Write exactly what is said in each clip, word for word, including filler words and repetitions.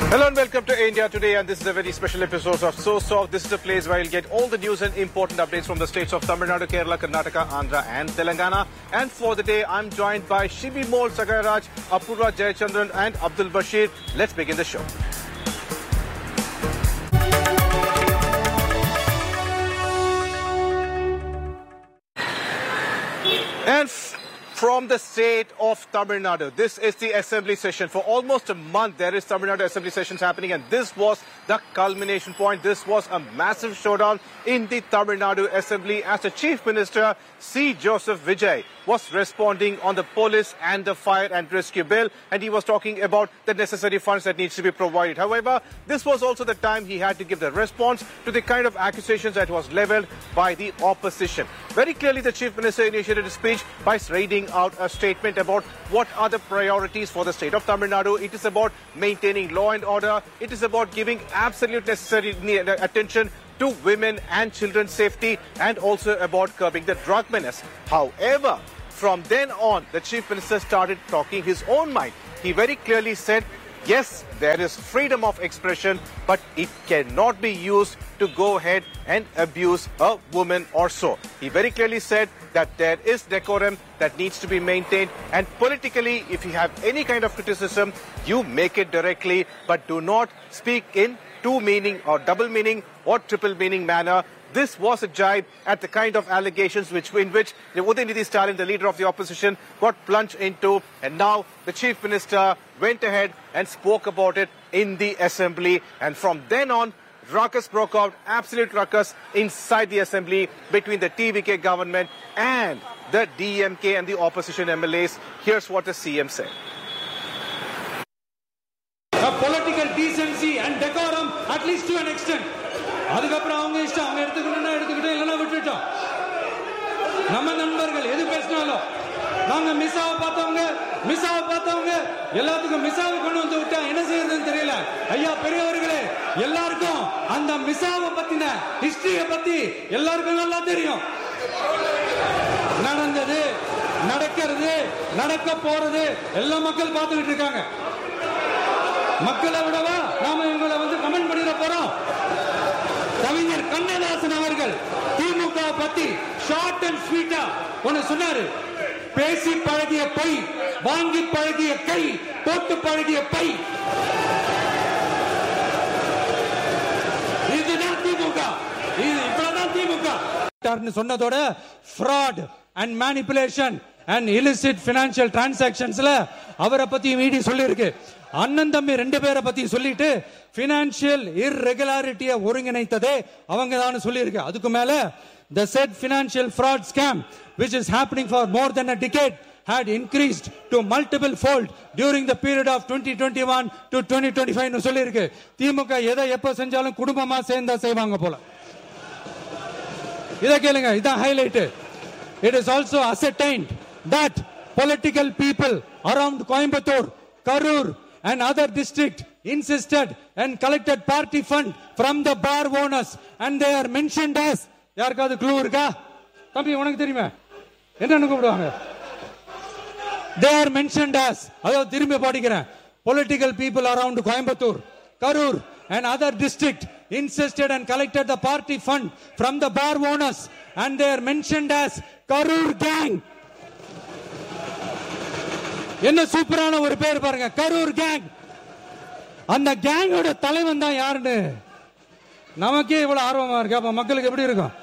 Hello and welcome to India Today, and this is a very special episode of So Soft. This is a place where you'll get all the news and important updates from the states of Tamil Nadu, Kerala, Karnataka, Andhra and Telangana. And for the day, I'm joined by Shibi Mol Sagaraj, Apurva Jayachandran and Abdul Bashir. Let's begin the show. And from the state of Tamil Nadu, this is the assembly session. For almost a month, there is Tamil Nadu assembly sessions happening, and this was the culmination point. This was a massive showdown in the Tamil Nadu assembly as the Chief Minister C. Joseph Vijay was responding on the police and the fire and rescue bill, and he was talking about the necessary funds that needs to be provided. However, this was also the time he had to give the response to the kind of accusations that was leveled by the opposition. Very clearly, the Chief Minister initiated a speech by reading out a statement about what are the priorities for the state of Tamil Nadu. It is about maintaining law and order. It is about giving absolute necessary attention to women and children's safety, and also about curbing the drug menace. However, from then on, the Chief Minister started talking his own mind. He very clearly said, yes, there is freedom of expression, but it cannot be used to go ahead and abuse a woman or so. He very clearly said that there is decorum that needs to be maintained, and politically, if you have any kind of criticism, you make it directly, but do not speak in two meaning or double meaning or triple meaning manner. This was a jibe at the kind of allegations which in which Udayinidhi Stalin, the leader of the opposition, got plunged into, and now the Chief Minister went ahead and spoke about it in the assembly, and from then on, ruckus broke out, absolute ruckus inside the assembly between the T V K government and the D M K and the opposition M L As. Here's what the C M said. A political decency and decorum, at least to an extent. அதுக்கப்புறம் அவங்க இஷ்டம், அவங்க எடுத்துக்கணும்னா எடுத்துக்கிட்டு இல்லைன்னா விட்டுட்டோம். நம்ம நண்பர்கள் எது பேசினாலும் நாங்க மிஸ்ஸாவை பார்த்தவங்க மிஸ்ஸாவை பார்த்தவங்க எல்லாத்துக்கும் மிஸ்ஸாவை கொண்டு வந்து விட்டா என்ன செய்யறதுன்னு தெரியல. ஐயா பெரியவர்களே, எல்லாருக்கும் அந்த மிஸ்ஸாவை பத்தின ஹிஸ்டரிய பத்தி எல்லாருக்கும் நல்லா தெரியும். நடந்தது, நடக்கிறது, நடக்க போறது எல்லா மக்கள் பார்த்துக்கிட்டு இருக்காங்க. மக்களை விடவா நாம இவங்களை வந்து கமெண்ட் பண்ணிட போறோம்? கவிஞர் கண்ணதாசன் அவர்கள் திமுக பத்தி ஷார்ட் அண்ட் ஸ்வீட்டா ஒன்னு சொன்னாரு. பேசி பழகிய பை, வாங்கி பழகிய கை, போட்டு பழகிய பை. இதுதான் திமுக, இது இப்பதான் திமுக சொன்னதோட fraud and manipulation and illicit financial transactionsல அவரை பத்தி மீடி சொல்லி இருக்கு. அண்ணன் தம்பி ரெண்டு பேரை பத்தி சொல்லிட்டு பினான்சியல் irregularity ஒருங்கிணைத்ததே அவங்க தான் சொல்லி இருக்கு. அதுக்கு மேல the said financial fraud scam which is happening for more than a decade had increased to multiple fold during the period of twenty twenty-one to twenty twenty-five னு சொல்லி இருக்கு. திமுக எதை எப்ப செஞ்சாலும் குடும்பமா சேர்ந்தா செய்வாங்க போல. இத கேளுங்க, இதான் highlight. It is also ascertained that political people around Coimbatore, Karur and other district insisted and collected party fund from the bar owners, and they are mentioned as, யாருக்காவது க்ளூ இருக்கா? தம்பி உனக்கு தெரியுமா என்னன்னு கூப்பிடுவாங்க? They are mentioned as, அதாவது திரும்பி படிக்கிறேன். Political people around Coimbatore, Karur and other district insisted and collected the party fund from the bar owners, and they are mentioned as Karur gang. என்ன சூப்பரான ஒரு பேர் பாருங்க, கரூர் கேங். அந்த கேங்கோட தலைவன் தான் யாருன்னு நமக்கே இவ்வளவு ஆர்வமா இருக்கு. அப்ப மக்களுக்கு எப்படி இருக்கும்?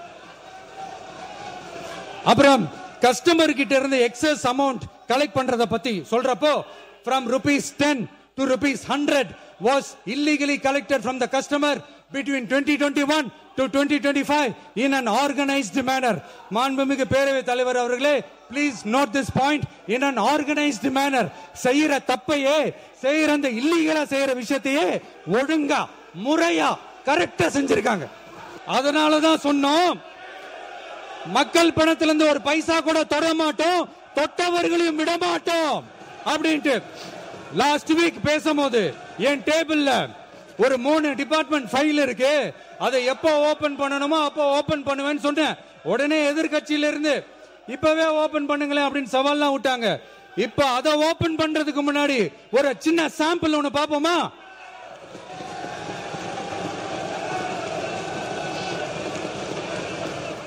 அப்புறம் கஸ்டமர் கிட்ட இருந்து எக்ஸஸ் அமௌண்ட் கலெக்ட் பண்றத பத்தி சொல்றப்போ, from rupees ten to rupees one hundred was illegally collected from the customer between twenty twenty-one to twenty twenty-five in an organized manner. மாண்புமிகு பேரவை தலைவர் அவர்களே, please note this point, in an organized manner. செய்யற தப்பையே, செய்யற அந்த இல்லீகலா செய்யற விஷயத்தையே ஒழுங்கா முறையா கரெக்டா செஞ்சிருக்காங்க. அதனாலதான் சொன்னோம், மக்கள் பணத்திலிருந்து ஒரு பைசா கூட தொட மாட்டோம், தொட்டவர்களையும் விட மாட்டோம் அப்படின்ட்டு. லாஸ்ட் வீக் பேசும்போது என் டேபிள்ல ஒரு மூணு டிபார்ட்மெண்ட் ஃபைல் இருக்கு, அதை எப்போ ஓபன் பண்ணணுமோ அப்போ ஓபன் பண்ணுவேன்னு சொன்னேன். உடனே எதிர்கட்சியில இருந்து இப்பவே ஓபன் பண்ணுங்களேன் அப்படின்னு சவால்லாம் விட்டாங்க. இப்ப அதை ஓபன் பண்றதுக்கு முன்னாடி ஒரு சின்ன சாம்பிள் ஒண்ணு பாப்போமா?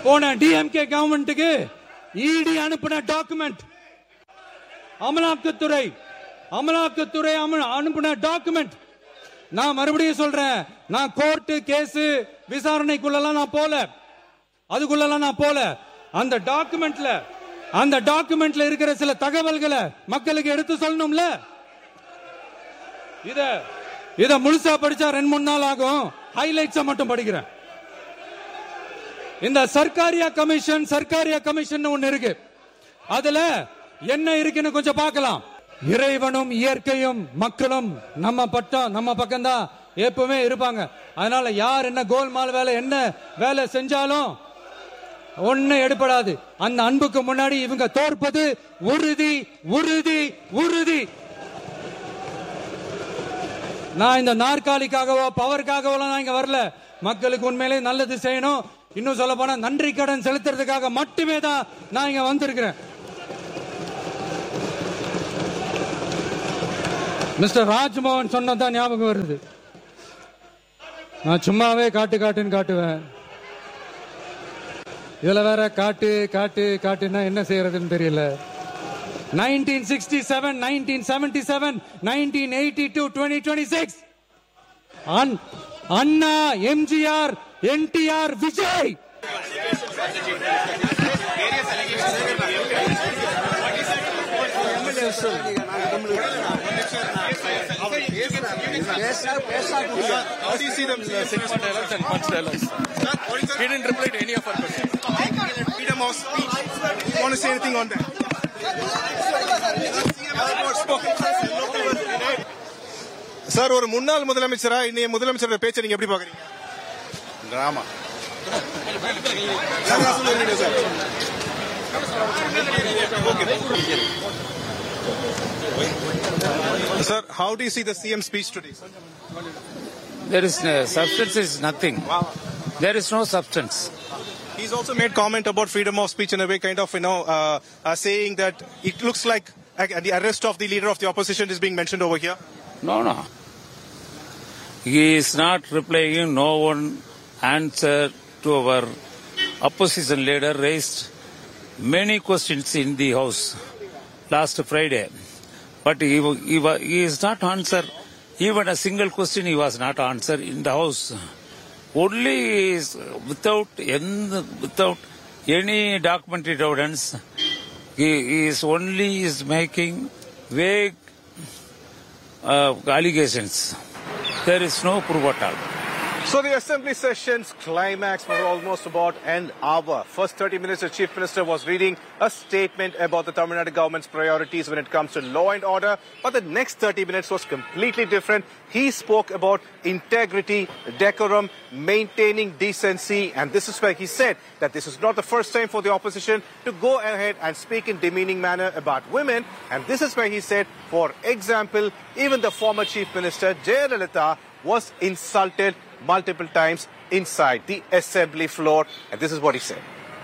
போன டிஎம்கே கவர்மெண்ட்டுக்கு இடி அனுப்பின டாக்குமெண்ட், அமலாக்கத்துறை அமலாக்கத்துறை அனுப்பின டாக்குமெண்ட். நான் மறுபடியும் சொல்றேன், நான் கோர்ட்டு கேஸ் விசாரணைக்குள்ளலாம் நான் போல, அதுக்குள்ளலாம் நான் போல. அந்த டாக்குமெண்ட்ல அந்த டாக்குமெண்ட்ல இருக்கிற சில தகவல்களை மக்களுக்கு எடுத்து சொல்லணும்ல. இத இத முழுசா படிச்சா ரெண்டு மூணு நாள் ஆகும். ஹைலைட்ஸை மட்டும் படிக்கிறேன். இந்த சர்க்காரியா கமிஷன் சர்க்காரியா கமிஷன் ஒன்னு இருக்கு. அதுல என்ன இருக்குன்னு கொஞ்சம் பார்க்கலாம். இறைவனும் இயற்கையும் மக்களும் நம்ம பட்டம் நம்ம பக்கம் தான் எப்பவுமே இருப்பாங்க. அதனால யார் என்ன கோல்மால் வேலை என்ன வேலை செஞ்சாலும் ஒண்ணு எடுபடாது. அந்த அன்புக்கு முன்னாடி இவங்க தோற்பது உறுதி உறுதி உறுதி. நான் இந்த நாற்காலிக்காகவோ பவருக்காகவோ நான் இங்க வரல. மக்களுக்கு உண்மையிலே நல்லது செய்யணும், இன்னும் சொல்ல போனா நன்றி கடன் செலுத்துறதுக்காக மட்டுமே தான் நான் இங்க வந்திருக்கிறேன். மிஸ்டர் ராஜ்மோகன் சொன்னதான் ஞாபகம் வருது. நான் சும்மாவே காட்டு காட்டுன்னு காட்டுவேன். இதுல வேற காட்டு காட்டு காட்டுன்னா என்ன செய்யறதுன்னு தெரியல. nineteen sixty-seven, nineteen seventy-seven, nineteen eighty-two, twenty twenty-six. Anna, MGR, NTR, Vijay. How do you see them six dialogues and punch dialogues? He didn't reply to any of our questions. Freedom of speech. You want to say anything on that? Sir, ஒரு முன்னாள் முதலமைச்சரா இன்னைய முதலமைச்சரோட பேச்சை நீங்க எப்படி பாக்குறீங்க? Drama. Sir, how do you see the C M speech today? There is no substance, is nothing. Wow. There is no substance. He's also made comment about freedom of speech in a way, kind of, you know, uh, uh, saying that it looks like uh, the arrest of the leader of the opposition is being mentioned over here. No, no. He is not replying. No one answered to our opposition leader. Raised many questions in the House last Friday. But he, he, he is not answered. Even a single question he was not answered in the House. Only is without any, without any documented evidence, he is only is making vague uh, allegations. There is no proof at all. So the assembly session's climax for almost about an hour. First thirty minutes, the Chief Minister was reading a statement about the Tamil Nadu government's priorities when it comes to law and order. But the next thirty minutes was completely different. He spoke about integrity, decorum, maintaining decency. And this is where he said that this is not the first time for the opposition to go ahead and speak in demeaning manner about women. And this is where he said, for example, even the former Chief Minister, Jayalalitha, was insulted multiple times inside the assembly floor, and this is what he said.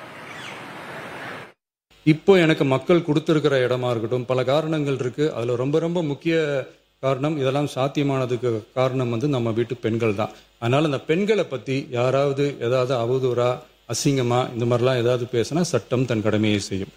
இப்போ எனக்கு மக்கள் கொடுத்திருக்கிற இடமா இருக்கட்டும், பல காரணங்கள் இருக்கு. அதுல ரொம்ப ரொம்ப முக்கிய காரணம், இதெல்லாம் சாத்தியமானதுக்கு காரணம் வந்து நம்ம வீட்டு பெண்கள் தான். அதனால அந்த பெண்களை பத்தி யாராவது ஏதாவது அவதூறா அசிங்கமா இந்த மாதிரிலாம் ஏதாவது பேசினா சட்டம் தன் கடமையை செய்யும்.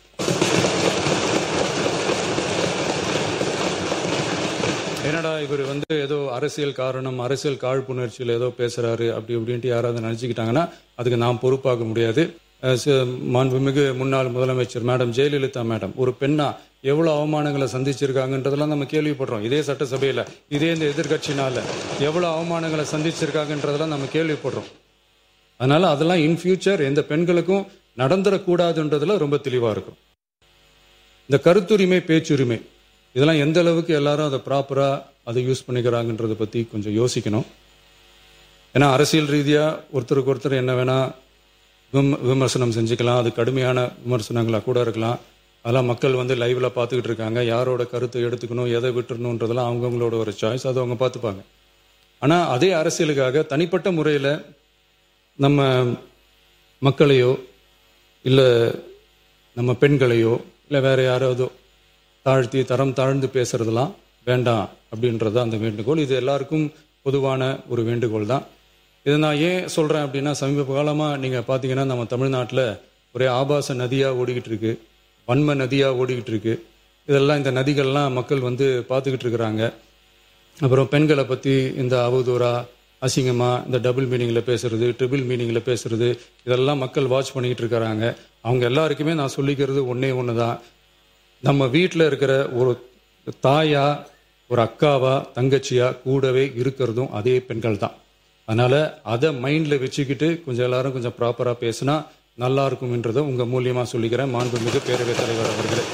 என்னடா இவர் வந்து ஏதோ அரசியல் காரணம், அரசியல் காழ்ப்புணர்ச்சியில் ஏதோ பேசுறாரு அப்படி இப்படின்ட்டு யாராவது நினைச்சுக்கிட்டாங்கன்னா அதுக்கு நாம் பொறுப்பாக முடியாது. மாண்புமிகு முன்னாள் முதலமைச்சர் மேடம் ஜெயலலிதா மேடம் ஒரு பெண்ணா எவ்வளவு அவமானங்களை சந்திச்சிருக்காங்கன்றதெல்லாம் நம்ம கேள்விப்படுறோம். இதே சட்டசபையில இதே இந்த எதிர்கட்சினால எவ்வளவு அவமானங்களை சந்திச்சிருக்காங்கன்றதெல்லாம் நம்ம கேள்விப்படுறோம். அதனால அதெல்லாம் இன் ஃபியூச்சர் எந்த பெண்களுக்கும் நடந்துடக்கூடாதுன்றதுல ரொம்ப தெளிவா இருக்கும். இந்த கருத்துரிமை, பேச்சுரிமை இதெல்லாம் எந்த அளவுக்கு எல்லாரும் அதை ப்ராப்பரா அதை யூஸ் பண்ணிக்கிறாங்கன்றதை பத்தி கொஞ்சம் யோசிக்கணும். ஏன்னா அரசியல் ரீதியா ஒருத்தருக்கு ஒருத்தர் என்ன வேணா விமர்சனம் செஞ்சுக்கலாம், அது கடுமையான விமர்சனங்களா கூட இருக்கலாம். அதெல்லாம் மக்கள் வந்து லைவ்ல பார்த்துக்கிட்டு இருக்காங்க. யாரோட கருத்தை எடுத்துக்கணும், எதை விட்டுறணுன்றதெல்லாம் அவங்கவுங்களோட ஒரு சாய்ஸ், அதை அவங்க பார்த்துப்பாங்க. ஆனா அதே அரசியலுக்காக தனிப்பட்ட முறையில நம்ம மக்களையோ இல்ல நம்ம பெண்களையோ இல்ல வேற யாராவதோ தாழ்த்தி தரம் தாழ்ந்து பேசுறதெல்லாம் வேண்டாம் அப்படின்றது அந்த வேண்டுகோள். இது எல்லாருக்கும் பொதுவான ஒரு வேண்டுகோள் தான். இதை நான் ஏன் சொல்கிறேன் அப்படின்னா, சமீப காலமாக நீங்கள் பார்த்தீங்கன்னா நம்ம தமிழ்நாட்டில் ஒரே ஆபாச நதியாக ஓடிக்கிட்டு இருக்கு, வன்ம நதியாக ஓடிக்கிட்டு இருக்கு. இதெல்லாம் இந்த நதிகள்லாம் மக்கள் வந்து பார்த்துக்கிட்டு இருக்கிறாங்க. அப்புறம் பெண்களை பற்றி இந்த அவதூறா அசிங்கமாக இந்த டபுள் மீனிங்கில் பேசுறது, ட்ரிபிள் மீனிங்கில் பேசுறது, இதெல்லாம் மக்கள் வாட்ச் பண்ணிக்கிட்டு இருக்கிறாங்க. அவங்க எல்லாருக்குமே நான் சொல்லிக்கிறது ஒன்றே ஒன்று தான். நம்ம வீட்டில் இருக்கிற ஒரு தாயா, ஒரு அக்காவா, தங்கச்சியா கூடவே இருக்கிறதும் அதே பெண்கள் தான். அதனால அதை மைண்டில் வச்சுக்கிட்டு கொஞ்சம் எல்லாரும் கொஞ்சம் ப்ராப்பராக பேசினா நல்லா இருக்கும்ன்றதை உங்கள் மூலியமாக சொல்லிக்கிறேன். மாண்புமிகு பேரவைத் தலைவர் அவர்களே.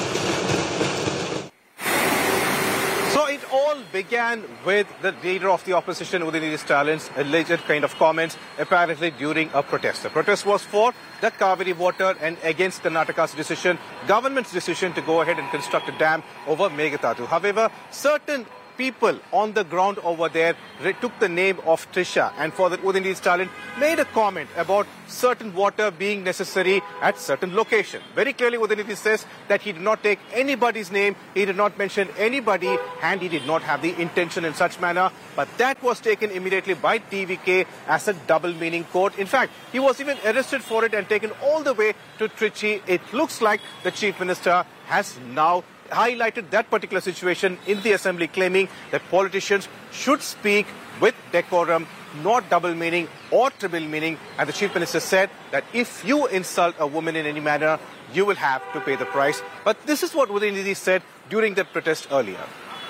Began with the leader of the opposition, Udinidhi Stalin's alleged kind of comments, apparently during a protest. The protest was for the Kaveri water and against Karnataka's decision, government's decision to go ahead and construct a dam over Meghatatu. However, certain people on the ground over there took the name of Trisha, and for that Udinidhi Stalin made a comment about certain water being necessary at certain location. Very clearly Udinidhi says that he did not take anybody's name, he did not mention anybody, and he did not have the intention in such manner, but that was taken immediately by T V K as a double meaning quote. In fact, he was even arrested for it and taken all the way to Trichy. It looks like the Chief Minister has now highlighted that particular situation in the assembly, claiming that politicians should speak with decorum, not double meaning or triple meaning. And the Chief Minister said that if you insult a woman in any manner, you will have to pay the price. But this is what Udinidhi said during the protest earlier.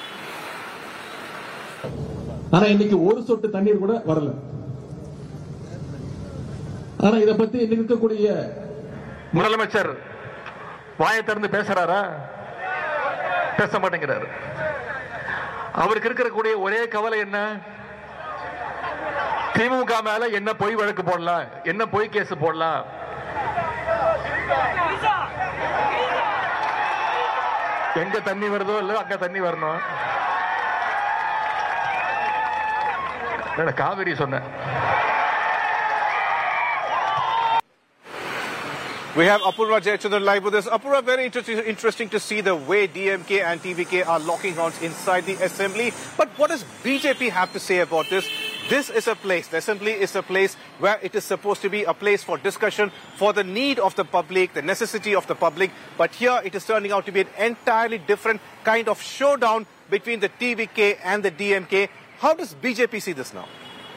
ஆனா இன்னைக்கு ஒரு சொட்டு தண்ணீர் கூட வரல. ஆனா இத பத்தி இன்னைக்கு இருக்கக்கூடிய முதலமைச்சர் வாயை திறந்து பேசுறாரா? பேச மாட்டேங்கிறாரு. அவருக்கு இருக்கக்கூடிய ஒரே கவலை என்ன? திமுக மேல என்ன பொய் வழக்கு போடலாம், என்ன பொய் கேஸ் போடலாம். எங்க தண்ணி வருதோ இல்ல அங்க தண்ணி வரணும். காவிரி சொன்னேன். We have Apurva Jayachandran live with us. Apurva, very interesting, interesting to see the way D M K and T V K are locking horns inside the assembly. But what does B J P have to say about this? This is a place, the assembly is a place where it is supposed to be a place for discussion, for the need of the public, the necessity of the public. But here it is turning out to be an entirely different kind of showdown between the T V K and the D M K. How does B J P see this now?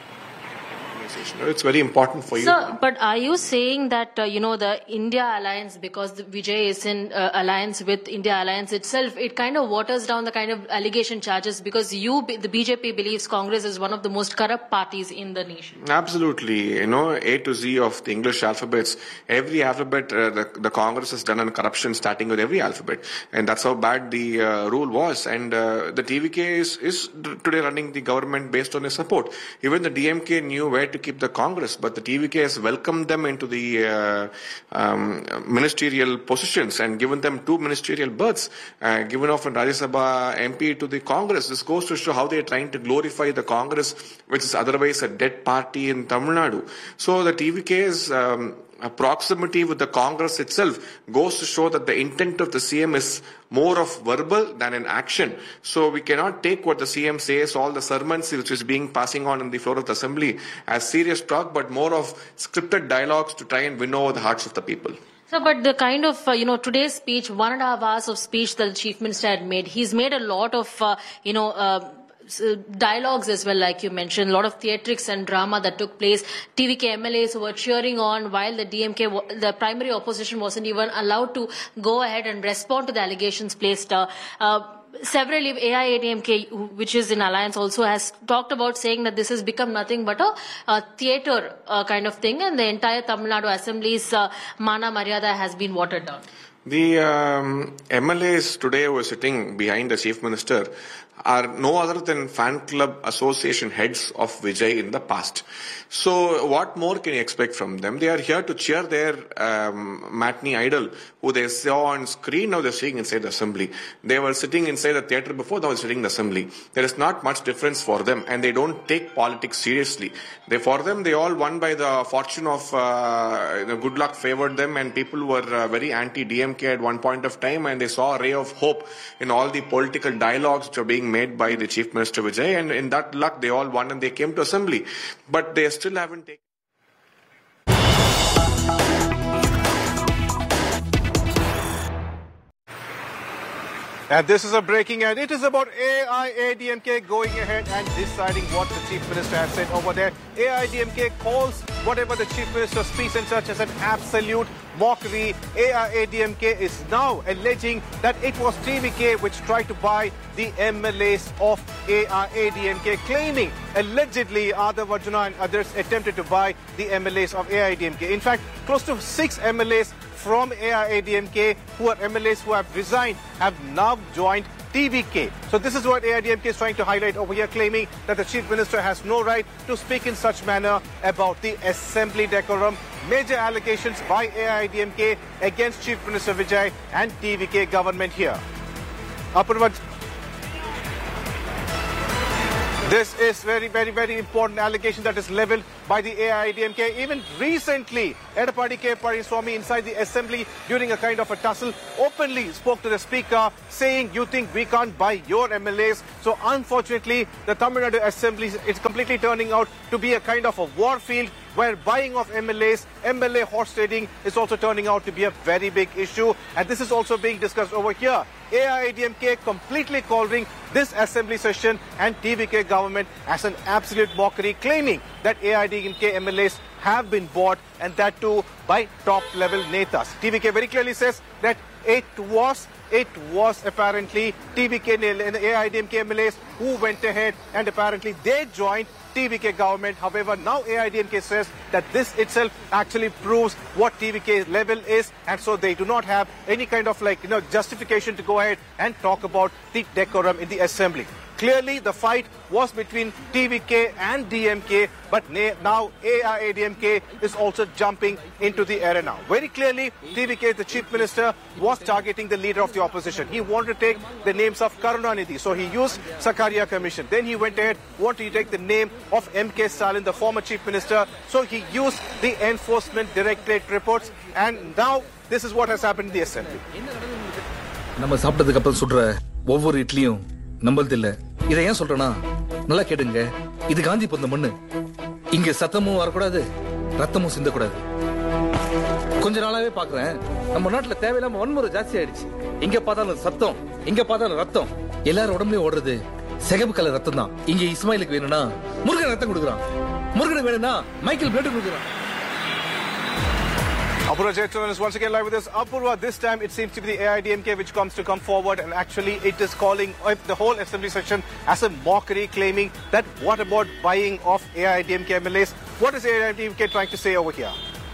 It's very important for you. Sir, but are you saying that, uh, you know, the India alliance, because the Vijay is in uh, alliance with India alliance itself, it kind of waters down the kind of allegation charges because you, the B J P believes Congress is one of the most corrupt parties in the nation? Absolutely. You know, A to Z of the English alphabets, every alphabet, uh, the, the Congress has done on corruption starting with every alphabet. And that's how bad the uh, rule was. And uh, the T V K is, is today running the government based on his support. Even the D M K knew where to keep the Congress, but the T V K has welcomed them into the uh, um, ministerial positions and given them two ministerial berths, uh, given off in Rajya Sabha M P to the Congress. This goes to show how they are trying to glorify the Congress, which is otherwise a dead party in Tamil Nadu. So the T V K's um, proximity with the Congress itself goes to show that the intent of the C M is more of verbal than an action. So we cannot take what the C M says, all the sermons which is being passing on in the floor of the assembly as serious talk, but more of scripted dialogues to try and win over the hearts of the people. So, but the kind of, uh, you know, today's speech, one and a half hours of speech that the Chief Minister had made, he's made a lot of, uh, you know, uh, dialogues as well, like you mentioned, a lot of theatrics and drama that took place. T V K M L As were cheering on while the D M K, the primary opposition, wasn't even allowed to go ahead and respond to the allegations placed. Uh, uh, Several A I A D M K, which is in alliance, also has talked about saying that this has become nothing but a, a theatre uh, kind of thing, and the entire Tamil Nadu Assembly's uh, Mana Maryada has been watered down. The um, M L As today who are sitting behind the Chief Minister are no other than fan club association heads of Vijay in the past. So what more can you expect from them? They are here to cheer their um, matinee idol who they saw on screen. Now they're sitting inside the assembly. They were sitting inside the theatre before, now they're sitting in the assembly. There is not much difference for them, and they don't take politics seriously. They, for them, they all won by the fortune of uh, you know, good luck favored them, and people were uh, very anti-D M K at one point of time, and they saw a ray of hope in all the political dialogues which are being being made by the Chief Minister Vijay, and in that luck they all won and they came to assembly. But they still haven't taken... And this is a breaking, and it is about A I A D M K going ahead and deciding what the Chief Minister has said over there. A I A D M K calls whatever the Chief Minister speaks and such as an absolute mockery. A I A D M K is now alleging that it was T V K which tried to buy the M L As of A I A D M K, claiming allegedly Adhav Arjuna and others attempted to buy the M L As of A I A D M K. In fact, close to six M L As from A I A D M K, who are M L As who have resigned, have now joined T V K. So this is what A I A D M K is trying to highlight over here, claiming that the Chief Minister has no right to speak in such manner about the assembly decorum. Major allegations by A I A D M K against Chief Minister Vijay and T V K government here. Apurva, this is very, very, very important allegation that is levelled by the A I A D M K. Even recently, Edappadi K. Palaniswamy inside the assembly during a kind of a tussle openly spoke to the speaker saying, you think we can't buy your M L As? So unfortunately, the Tamil Nadu assembly is completely turning out to be a kind of a war field where buying of M L As, M L A horse trading is also turning out to be a very big issue. And this is also being discussed over here. A I A D M K completely calling this assembly session and T V K government as an absolute mockery, claiming that A I A D M K M L As have been bought, and that too by top level netas. T V K very clearly says that it was It was apparently T V K and A I A D M K M L As who went ahead and apparently they joined T V K government. However, now A I A D M K says that this itself actually proves what T V K's level is, and so they do not have any kind of like, you know, justification to go ahead and talk about the decorum in the assembly. Clearly, the fight was between T V K and D M K, but now A I A D M K is also jumping into the arena. Very clearly, T V K, the Chief Minister, was targeting the leader of the opposition. He wanted to take the names of Karunanidhi, so he used Sakaria Commission. Then he went ahead, wanted to take the name of M K Stalin, the former Chief Minister, so he used the Enforcement Directorate reports, and now this is what has happened in the assembly. நம்ம சாப்பிட்டதுக்கு அப்புறம் சுடுற ஒவ்வொரு இட்லியும் நம்மளது இல்ல. இதை ஏன் சொல்றேன்னா, நல்லா கேடுங்க, இது காந்தி பிறந்த மண்ணு. இங்க சத்தமும் வரக்கூடாது, ரத்தமும் சிந்தக்கூடாது. கொஞ்ச நாளாவே பாக்குறேன், நம்ம நாட்டுல தேவையில்லாம வன்முறை ஜாஸ்தி ஆயிடுச்சு. இங்க பார்த்தாலும் சத்தம், இங்க பார்த்தாலும் ரத்தம். எல்லாரும் உடம்புலயும் ஓடுறது சிகப்பு கலர் ரத்தம் தான். இங்க இஸ்மாயிலுக்கு வேணும்னா முருகன் ரத்தம் கொடுக்குறான், முருகனுக்கு வேணும்னா மைக்கேல் பிளட் கொடுக்குறான். Apurva Jayathanan is once again live with us. Apurva, this time it seems to be the A I A D M K which comes to come forward, and actually it is calling the whole assembly section as a mockery, claiming that what about buying of A I A D M K M L As? What is A I A D M K trying to say over here?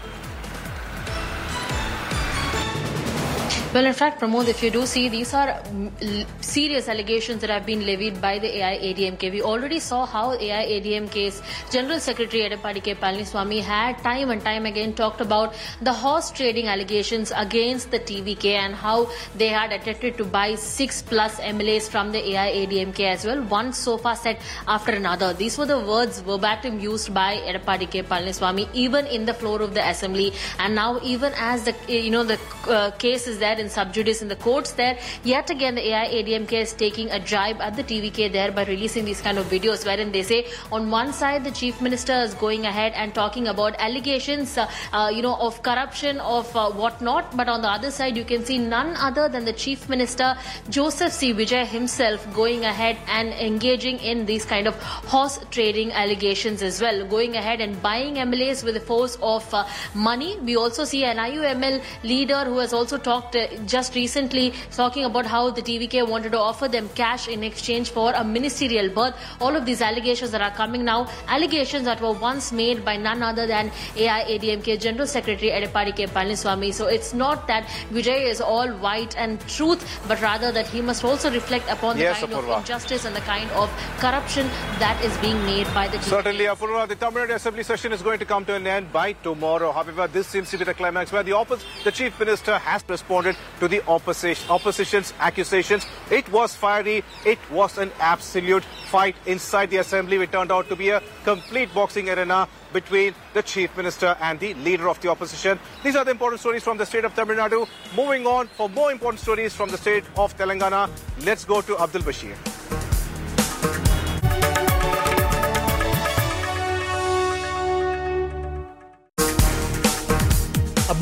Well, in fact, Pramod, if you do see, these are serious allegations that have been levied by the A I A D M K. We already saw how A I A D M K's General Secretary Edappadi K. Palaniswamy had time and time again talked about the horse trading allegations against the T V K and how they had attempted to buy six plus M L As from the A I A D M K as well, one sofa set after another. These were the words verbatim used by Edappadi K. Palaniswamy even in the floor of the assembly, and now even as the you know the uh, case is there in sub judice in the courts there, yet again the A I A D M K is taking a jibe at the T V K there by releasing these kind of videos wherein they say on one side the Chief Minister is going ahead and talking about allegations uh, uh, you know of corruption of uh, whatnot, but on the other side you can see none other than the Chief Minister Joseph C. Vijay himself going ahead and engaging in these kind of horse trading allegations as well, going ahead and buying M L As with the force of uh, money. We also see an I U M L leader who has also talked uh, just recently talking about how the T V K wanted to offer them cash in exchange for a ministerial berth. All of these allegations that are coming now, allegations that were once made by none other than A I A D M K General Secretary Edappadi K. Palaniswamy. So it's not that Vijay is all white and truth, but rather that he must also reflect upon the yes, kind Apurva. of injustice and the kind of corruption that is being made by the T V K. Certainly, Apurva, the Tamil Nadu Assembly session is going to come to an end by tomorrow. However, this seems to be the climax where the, oppos the Chief Minister has responded to the opposition, opposition's accusations. It was fiery. It was an absolute fight inside the assembly. It turned out to be a complete boxing arena between the Chief Minister and the leader of the opposition. These are the important stories from the state of Tamil Nadu. Moving on, for more important stories from the state of Telangana, let's go to Abdul Bashir.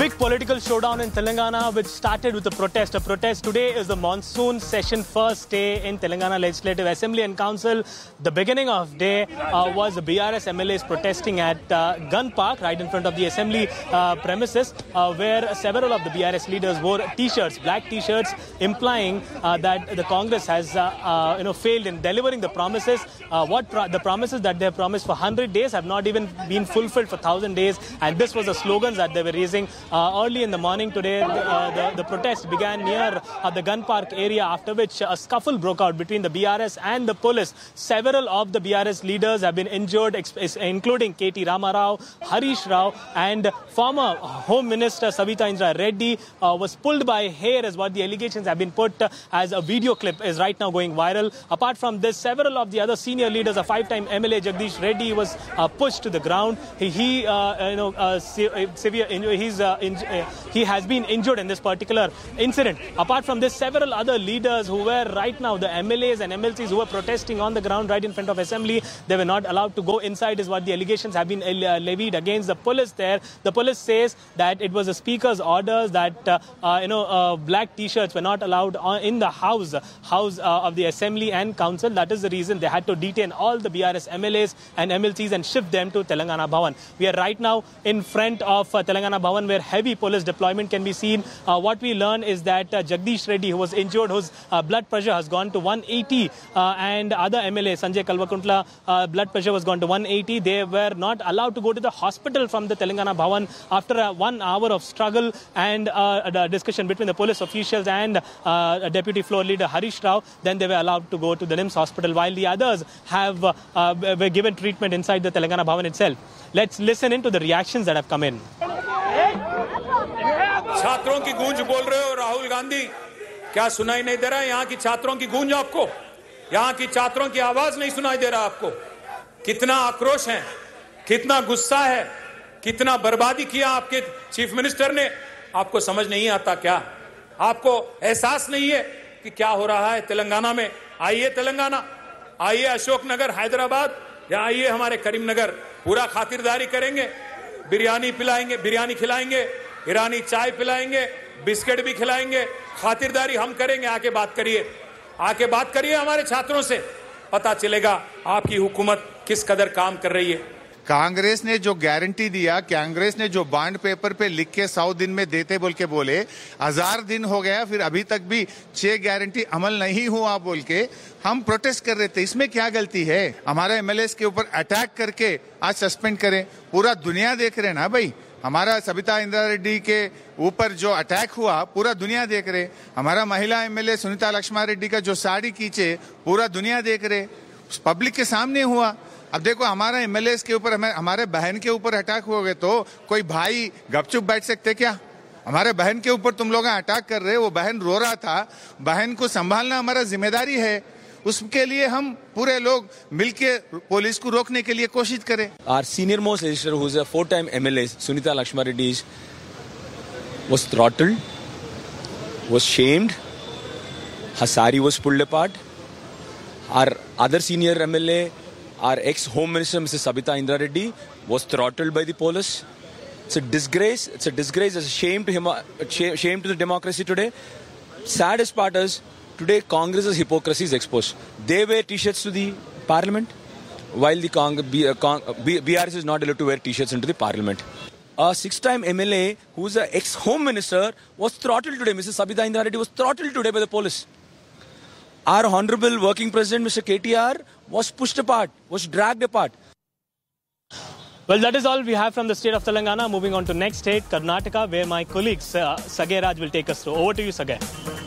big political showdown in Telangana, which started with a protest. A protest today is the monsoon session first day in Telangana Legislative Assembly and Council. The beginning of day uh, was the B R S M L As protesting at uh, Gun Park, right in front of the Assembly uh, premises, uh, where several of the B R S leaders wore T-shirts, black T-shirts, implying uh, that the Congress has, uh, uh, you know, failed in delivering the promises. Uh, what pro the promises that they have promised for one hundred days have not even been fulfilled for one thousand days, and this was the slogans that they were raising. Uh, early in the morning today, uh, the, the protest began near uh, the Gun Park area, after which a scuffle broke out between the B R S and the police. Several of the B R S leaders have been injured, including K T Rama Rao, Harish Rao, and former Home Minister Savita Indra Reddy uh, was pulled by hair, as what the allegations have been put, uh, as a video clip is right now going viral. Apart from this, several of the other senior leaders, a five-time M L A Jagdish Reddy was uh, pushed to the ground. He, he uh, you know, uh, severe injury. He's uh, in, uh, he has been injured in this particular incident. Apart from this, several other leaders who were right now the M L As and M L Cs who were protesting on the ground right in front of Assembly, they were not allowed to go inside, is what the allegations have been uh, levied against the police there. The police says that it was the speaker's orders that uh, uh, you know uh, black T-shirts were not allowed on, in the house house uh, of the Assembly and Council. That is the reason they had to detain all the B R S M L As and M L Cs and shift them to Telangana Bhavan. We are right now in front of uh, Telangana Bhavan, where heavy police deployment can be seen. Uh, what we learn is that uh, Jagdish Reddy, who was injured, whose uh, blood pressure has gone to one eighty, uh, and other M L A, Sanjay Kalvakuntla, uh, blood pressure was gone to one eighty. They were not allowed to go to the hospital from the Telangana Bhavan after uh, one hour of struggle and uh, a discussion between the police officials and uh, Deputy Floor Leader Harish Rao. Then they were allowed to go to the N I M S hospital, while the others have uh, uh, were given treatment inside the Telangana Bhavan itself. Let's listen into the reactions that have come in. छात्रों की गूंज बोल रहे हो राहुल गांधी, क्या सुनाई नहीं दे रहा है? यहाँ की छात्रों की गूंज आपको, यहाँ की छात्रों की आवाज नहीं सुनाई दे रहा आपको? कितना आक्रोश है, कितना गुस्सा है, कितना बर्बादी किया आपके चीफ मिनिस्टर ने, आपको समझ नहीं आता क्या? आपको एहसास नहीं है कि क्या हो रहा है तेलंगाना में? आइए तेलंगाना, आइए अशोकनगर, हैदराबाद, या आइए हमारे करीमनगर, पूरा खातिरदारी करेंगे, बिरयानी पिलाएंगे, बिरयानी खिलाएंगे, ईरानी चाय पिलाएंगे, बिस्किट भी खिलाएंगे, खातिरदारी हम करेंगे। आके बात करिए, आके बात करिए हमारे छात्रों से, पता चलेगा आपकी हुकूमत किस कदर काम कर रही है। कांग्रेस ने जो गारंटी दिया, कांग्रेस ने जो बॉन्ड पेपर पे लिख के सौ दिन में देते बोल के बोले, हजार दिन हो गया, फिर अभी तक भी छह गारंटी अमल नहीं हुआ बोल के हम प्रोटेस्ट कर रहे थे। इसमें क्या गलती है? हमारे एमएलए के ऊपर अटैक करके आज सस्पेंड करें, पूरा दुनिया देख रहे ना भाई। हमारा सविता इंदिरा रेड्डी के ऊपर जो अटैक हुआ पूरा दुनिया देख रहे। हमारा महिला एमएलए सुनीता लक्ष्मण रेड्डी का जो साड़ी खींचे पूरा दुनिया देख रहे, पब्लिक के सामने हुआ। अब देखो हमारा एमएलए के ऊपर, हमारे बहन के ऊपर अटैक हो गए तो कोई भाई गपचुप बैठ सकते क्या? हमारे बहन के ऊपर तुम लोग अटैक कर रहे, वो बहन रो रहा था, बहन को संभालना हमारा जिम्मेदारी है। उसके लिए हम पूरे लोग मिलके पुलिस को रोकने के लिए कोशिश करें। Our senior most legislator, who is a four-time M L A, Sunita Lakshmana Reddy, was throttled, was shamed. Her sari was pulled apart. Our other senior M L A, our ex-Home Minister, Missus Sabita Indra Reddy, was throttled by the police. It's a disgrace. It's a disgrace. It's a shame to him, shame to the democracy today. Saddest part is, today, Congress's hypocrisy is exposed. They wear T-shirts to the parliament, while the Cong B, uh, Cong B, B R S is not allowed to wear T-shirts into the parliament. A six-time M L A, who is an ex-home minister, was throttled today. Missus Sabita Indra Reddy was throttled today by the police. Our honourable working president, Mister K T R, was pushed apart, was dragged apart. Well, that is all we have from the state of Telangana. Moving on to next state, Karnataka, where my colleague uh, Sagay Raj will take us through. Over to you, Sagay.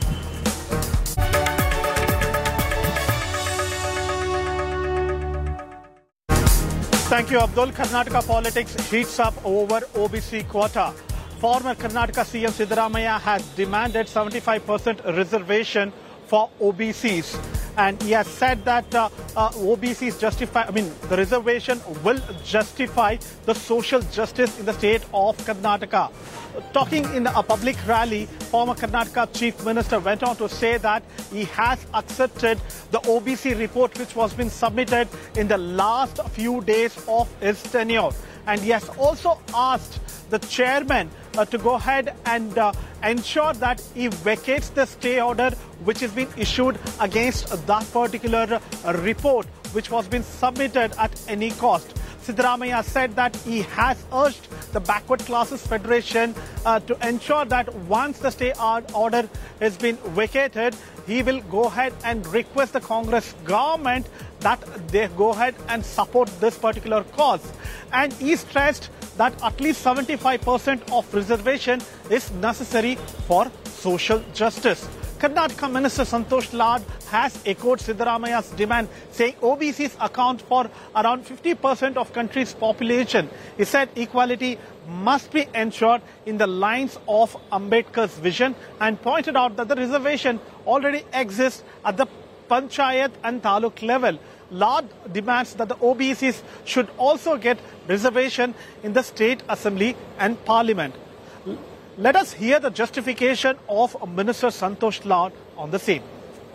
Thank you, Abdul. Karnataka politics heats up over O B C quota. Former Karnataka C M Siddaramaiah has demanded seventy-five percent reservation for O B Cs. And he has said that uh, uh, O B Cs justify, I mean, the reservation will justify the social justice in the state of Karnataka. Talking in a public rally, former Karnataka Chief Minister went on to say that he has accepted the O B C report which was been submitted in the last few days of his tenure. And he has also asked the chairman uh, to go ahead and uh, ensure that he vacates the stay order which has been issued against that particular uh, report which was been submitted at any cost. Siddaramaiah said that he has urged the Backward Classes Federation uh, to ensure that once the stay order has been vacated, he will go ahead and request the Congress government that they go ahead and support this particular cause. And he stressed that at least seventy-five percent of reservation is necessary for social justice. Karnataka Minister Santosh Lad has echoed Siddaramaiah's demand, saying O B Cs account for around fifty percent of country's population. He said equality must be ensured in the lines of Ambedkar's vision and pointed out that the reservation already exists at the Panchayat and Taluk level. Lad demands that the O B Cs should also get reservation in the State Assembly and Parliament. Let us hear the justification of Minister Santosh Lad on the same.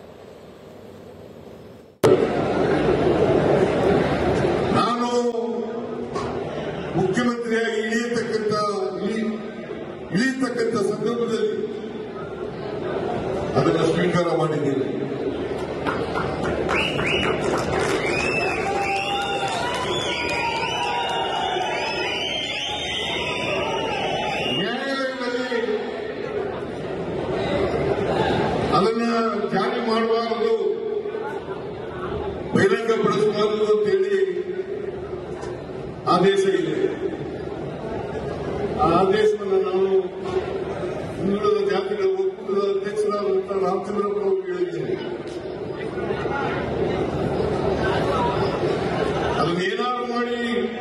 ನಾನು ಮುಖ್ಯಮಂತ್ರಿಯಾಗಿ ಇಳಿಯತಕ್ಕಂತ ಇಳಿಯತಕ್ಕಂತ ಸಂದರ್ಭದಲ್ಲಿ ಅದನ್ನು ಸ್ವೀಕಾರ ಮಾಡಿದ್ದೇನೆ. ಅದನ್ನ ಜಾರಿ ಮಾಡಬಾರದು, ಬಹಿರಂಗಪಡಿಸಬಾರದು ಅಂತೇಳಿ ಆದೇಶ ಇದೆ. ಆ ಆದೇಶವನ್ನು ನಾವು ಹಿಂದುಳಿದ ಜಾತಿಗಳ ಒಕ್ಕೂಟದ ಅಧ್ಯಕ್ಷರಾದಂತಹ ರಾಮಚಂದ್ರಪ್ಪ ಅವರು ಹೇಳಿದ್ದೇನೆ. ಅದನ್ನೇನಾದ್ರು ಮಾಡಿ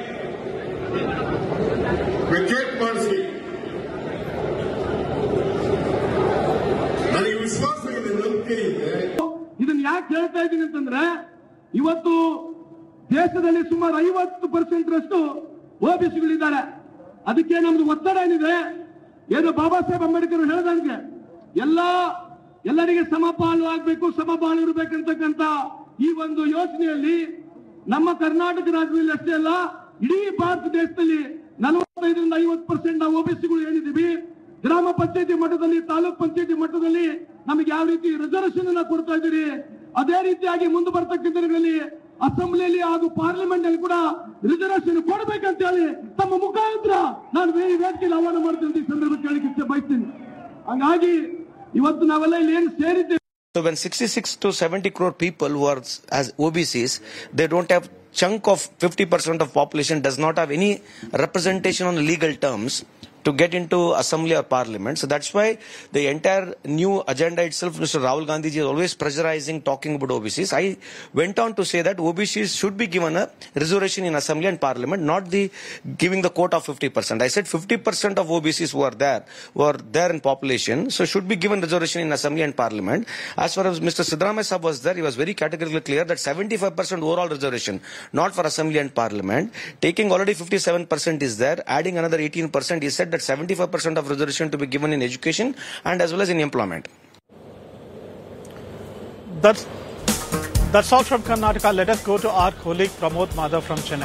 ವೆಕೇಟ್ ಮಾಡಿಸಿ ನನಗೆ ವಿಶ್ವಾಸ ಇದೆ, ನಂಬಿಕೆ ಇದೆ. ಇದನ್ನ ಯಾಕೆ ಹೇಳ್ತಾ ಇದ್ದೀನಿ ಅಂತಂದ್ರೆ, ಇವತ್ತು ದೇಶದಲ್ಲಿ ಸುಮಾರು ಐವತ್ತು ಪರ್ಸೆಂಟ್ ರಷ್ಟು ಓಬಿಸಿಗಳಿದ್ದಾರೆ. ಅದಕ್ಕೆ ನಮ್ದು ಒತ್ತಡ ಏನಿದೆ, ಏನು ಬಾಬಾ ಸಾಹೇಬ್ ಅಂಬೇಡ್ಕರ್ ಹೇಳಿದಂಗೆ ಎಲ್ಲ ಎಲ್ಲರಿಗೆ ಸಮಪಾಲು ಆಗ್ಬೇಕು, ಸಮಪಾಲು ಇರಬೇಕಂತಕ್ಕಂತ ಈ ಒಂದು ಯೋಜನೆಯಲ್ಲಿ ನಮ್ಮ ಕರ್ನಾಟಕ ರಾಜ್ಯದಲ್ಲಿ ಅಷ್ಟೇ ಅಲ್ಲ, ಇಡೀ ಭಾರತ ದೇಶದಲ್ಲಿ ನಲವತ್ತೈದರಿಂದ ಐವತ್ತು ಪರ್ಸೆಂಟ್ ನಾವು ಓಬಿಸಿಗಳು ಏನಿದ್ದೀವಿ, ಗ್ರಾಮ ಪಂಚಾಯತಿ ಮಟ್ಟದಲ್ಲಿ, ತಾಲೂಕ್ ಪಂಚಾಯತಿ ಮಟ್ಟದಲ್ಲಿ ನಮಗೆ ಯಾವ ರೀತಿ ರಿಸರ್ವೇಶನ್ ಅನ್ನ ಕೊಡ್ತಾ ಇದ್ದೀರಿ, ಅದೇ ರೀತಿಯಾಗಿ ಮುಂದೆ ಬರ್ತಕ್ಕಂಥ ದಿನಗಳಲ್ಲಿ ಅಸೆಂಬ್ಲಿಯಲ್ಲಿ ಹಾಗೂ ಪಾರ್ಲಿಮೆಂಟ್ ಅಲ್ಲಿ ಕೂಡ ರಿಸರ್ವೇಶನ್ ಕೊಡಬೇಕಂತ ಹೇಳಿ ತಮ್ಮ ಮುಖಾಂತರ ನಾನು ಬೇರೆ ವೇದಿಕೆಯಲ್ಲಿ ಆಹ್ವಾನ ಮಾಡ್ತೀನಿ, ಈ ಸಂದರ್ಭ ಕೇಳಲಿಕ್ಕೆ ಇಚ್ಛೆ ಬಯಸ್ತೀನಿ. ಹಂಗಾಗಿ ಇವತ್ತು ನಾವೆಲ್ಲ ಇಲ್ಲಿ ಏನು ಸೇರಿದ್ದೇವೆ. So when sixty-six to seventy crore people who are as O B Cs, they don't have chunk of fifty percent of population does not have any representation on legal terms to get into assembly or parliament. So that's why the entire new agenda itself, Mister Rahul Gandhi ji is always pressurizing, talking about O B Cs. I went on to say that O B Cs should be given a reservation in assembly and parliament, not the giving the quota of fifty percent. I said fifty percent of O B Cs who are there, who are there in population, so should be given reservation in assembly and parliament. As far as Mister Siddaramaiah Sahab was there, he was very categorically clear that seventy-five percent overall reservation, not for assembly and parliament. Taking already fifty-seven percent is there, adding another eighteen percent, he said that seventy-five percent of reservation to be given in education and as well as in employment. That's, that's all from Karnataka. Let us go to our colleague Pramod Madhav from Chennai.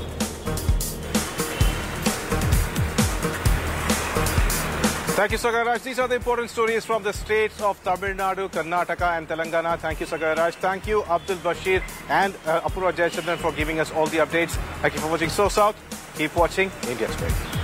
Thank you, Sagaraj. These are the important stories from the states of Tamil Nadu, Karnataka and Telangana. Thank you, Sagaraj. Thank you, Abdul Bashir and uh, Apurva Jayachandran for giving us all the updates. Thank you for watching So South. Keep watching India Straight.